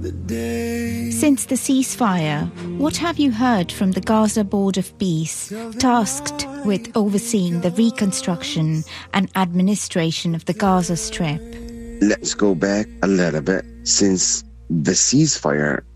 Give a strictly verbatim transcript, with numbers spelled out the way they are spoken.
Since the ceasefire, what have you heard from the Gaza Board of Peace, tasked with overseeing the reconstruction and administration of the Gaza Strip? Let's go back a little bit. Since the ceasefire